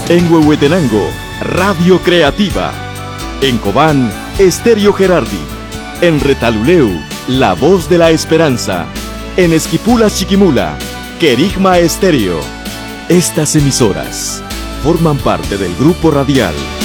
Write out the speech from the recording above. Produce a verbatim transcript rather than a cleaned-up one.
En Huehuetenango, Radio Creativa. En Cobán, Estéreo Gerardi. En Retaluleu, La Voz de la Esperanza. En Esquipulas Chiquimula, Querigma Estéreo. Estas emisoras forman parte del grupo radial